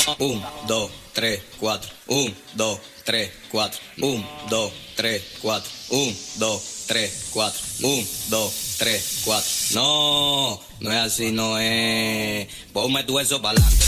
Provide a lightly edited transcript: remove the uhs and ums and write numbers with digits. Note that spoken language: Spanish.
1, 2, 3, 4. 1, 2, 3, 4. 1, 2, 3, 4. 1, 2, 3, 4. 1, 2, 3, 4. No, no es así, no es. Ponme tu eso pa'lante.